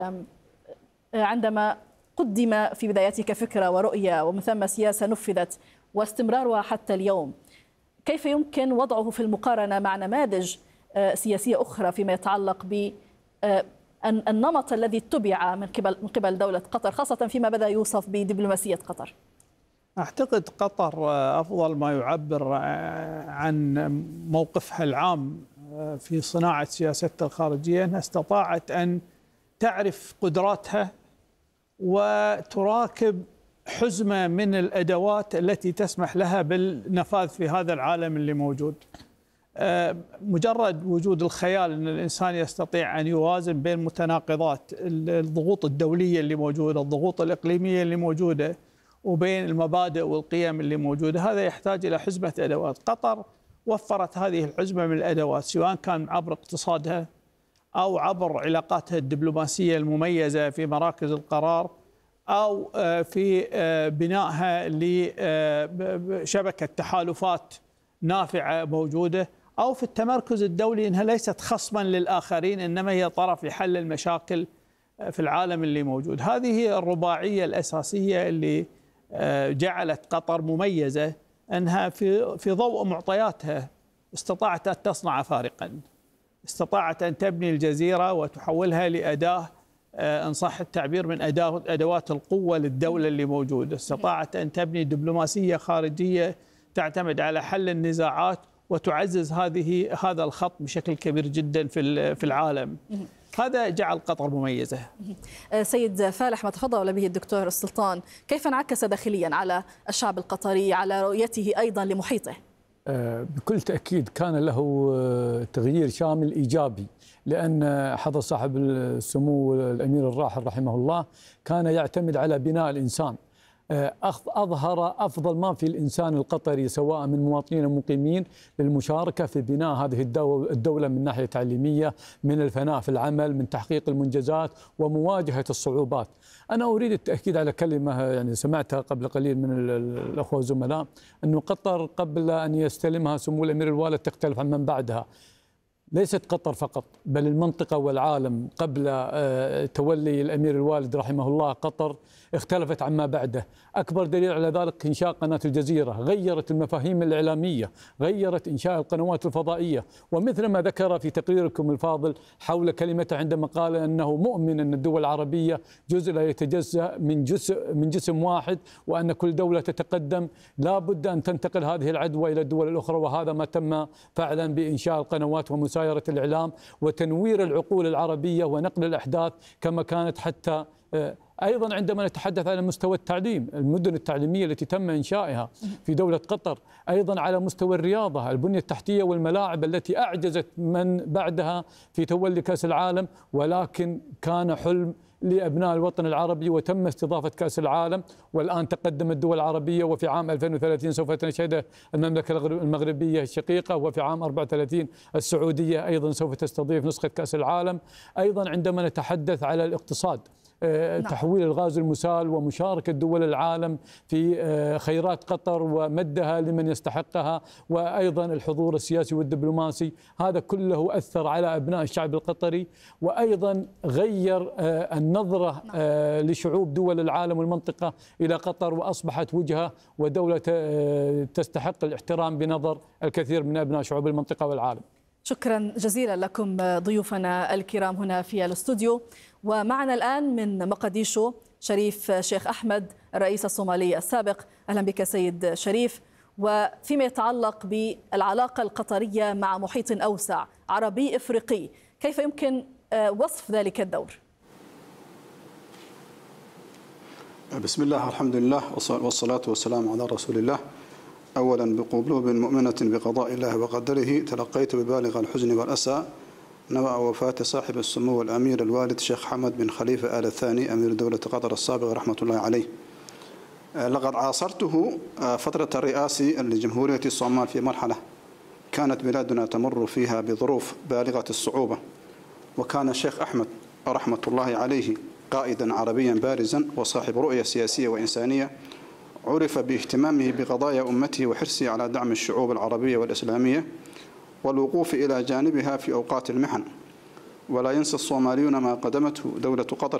عندما قدم في بدايته كفكرة ورؤية ومن ثم سياسة نفذت واستمرارها حتى اليوم، كيف يمكن وضعه في المقارنة مع نماذج سياسية أخرى فيما يتعلق بالنمط الذي اتبع من قبل دولة قطر، خاصة فيما بدأ يوصف بدبلوماسية قطر؟ أعتقد قطر أفضل ما يعبر عن موقفها العام في صناعة سياستها الخارجية أنها استطاعت أن تعرف قدراتها وتراكب حزمة من الأدوات التي تسمح لها بالنفاذ في هذا العالم اللي موجود. مجرد وجود الخيال أن الإنسان يستطيع أن يوازن بين متناقضات الضغوط الدولية اللي موجودة، الضغوط الإقليمية اللي موجودة، وبين المبادئ والقيم اللي موجودة، هذا يحتاج إلى حزمة أدوات. قطر وفرت هذه الحزمة من الأدوات، سواء كان عبر اقتصادها أو عبر علاقاتها الدبلوماسية المميزة في مراكز القرار، أو في بنائها لشبكة تحالفات نافعة موجودة، أو في التمركز الدولي أنها ليست خصما للآخرين إنما هي طرف لحل المشاكل في العالم اللي موجود. هذه هي الرباعية الأساسية اللي جعلت قطر مميزة، أنها في ضوء معطياتها استطاعت أن تصنع فارقا، استطاعت أن تبني الجزيرة وتحولها لأداة إن صح التعبير من أدوات القوة للدولة اللي موجودة، استطاعت أن تبني دبلوماسية خارجية تعتمد على حل النزاعات وتعزز هذا الخط بشكل كبير جدا في العالم. هذا جعل قطر مميزة. سيد فالح، ما تفضل به الدكتور السلطان، كيف انعكس داخليا على الشعب القطري، على رؤيته أيضا لمحيطه؟ بكل تأكيد كان له تغيير شامل إيجابي، لأن حضر صاحب السمو الأمير الراحل رحمه الله كان يعتمد على بناء الإنسان، أظهر أفضل ما في الإنسان القطري سواء من مواطنين ومقيمين للمشاركة في بناء هذه الدولة من ناحية تعليمية، من الفناء في العمل، من تحقيق المنجزات ومواجهة الصعوبات. أنا أريد التأكيد على كلمة يعني سمعتها قبل قليل من الأخوة والزملاء، أن قطر قبل أن يستلمها سمو الأمير الوالد تختلف عن من بعدها. ليست قطر فقط بل المنطقة والعالم. قبل تولي الأمير الوالد رحمه الله قطر اختلفت عما بعده. أكبر دليل على ذلك إنشاء قناة الجزيرة، غيرت المفاهيم الإعلامية، غيرت إنشاء القنوات الفضائية. ومثل ما ذكر في تقريركم الفاضل حول كلمته عندما قال أنه مؤمن أن الدول العربية جزء لا يتجزأ من جسم واحد، وأن كل دولة تتقدم لا بد أن تنتقل هذه العدوى إلى الدول الأخرى. وهذا ما تم فعلا بإنشاء القنوات ومسايرة الإعلام وتنوير العقول العربية ونقل الأحداث كما كانت. حتى أيضا عندما نتحدث على مستوى التعليم، المدن التعليمية التي تم إنشائها في دولة قطر، أيضا على مستوى الرياضة، البنية التحتية والملاعب التي أعجزت من بعدها في تولي كأس العالم، ولكن كان حلم لأبناء الوطن العربي وتم استضافة كأس العالم. والآن تقدمت الدول العربية، وفي عام 2030 سوف تشهد المملكة المغربية الشقيقة، وفي عام 34 السعودية أيضا سوف تستضيف نسخة كأس العالم. أيضا عندما نتحدث على الاقتصاد، تحويل الغاز المسال ومشاركة دول العالم في خيرات قطر ومدها لمن يستحقها، وأيضا الحضور السياسي والدبلوماسي، هذا كله أثر على أبناء الشعب القطري، وأيضا غير النظرة لشعوب دول العالم والمنطقة إلى قطر، وأصبحت وجهة ودولة تستحق الاحترام بنظر الكثير من أبناء شعوب المنطقة والعالم. شكرا جزيلا لكم ضيوفنا الكرام هنا في الاستوديو. ومعنا الآن من مقديشو شريف شيخ أحمد الرئيس الصومالي السابق. أهلا بك سيد شريف. وفيما يتعلق بالعلاقة القطرية مع محيط أوسع عربي إفريقي، كيف يمكن وصف ذلك الدور؟ بسم الله الحمد لله والصلاة والسلام على رسول الله. أولا بقلوب مؤمنة بقضاء الله وقدره تلقيت ببالغ الحزن والأسى نبأ وفاة صاحب السمو الأمير الوالد شيخ حمد بن خليفة آل الثاني أمير دولة قطر السابق رحمة الله عليه. لقد عاصرته فترة الرئاسة لجمهورية الصومال في مرحلة كانت بلادنا تمر فيها بظروف بالغة الصعوبة، وكان الشيخ أحمد رحمة الله عليه قائدا عربيا بارزا وصاحب رؤية سياسية وإنسانية، عرف باهتمامه بقضايا أمته وحرصه على دعم الشعوب العربية والإسلامية والوقوف إلى جانبها في أوقات المحن. ولا ينسى الصوماليون ما قدمته دولة قطر